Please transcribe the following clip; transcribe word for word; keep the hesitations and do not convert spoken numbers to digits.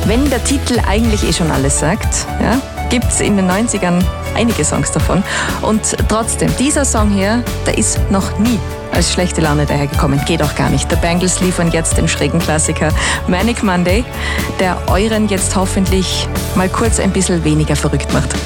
Wenn der Titel eigentlich eh schon alles sagt, ja, gibt es in den neunzigern einige Songs davon. Und trotzdem, dieser Song hier, der ist noch nie als schlechte Laune dahergekommen. Geht auch gar nicht. The Bangles liefern jetzt den schrägen Klassiker Manic Monday, der euren jetzt hoffentlich mal kurz ein bisschen weniger verrückt macht.